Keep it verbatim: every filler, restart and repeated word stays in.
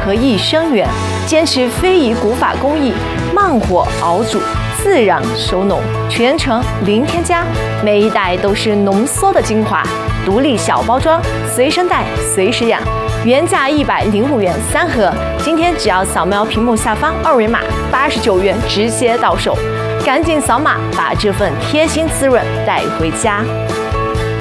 和益生元，坚持非遗古法工艺，慢火熬煮，自然收浓，全程零添加，每一袋都是浓缩的精华，独立小包装，随身带，随时养。原价一百零五元三盒，今天只要扫描屏幕下方二维码，八十九元直接到手，赶紧扫码把这份贴心滋润带回家。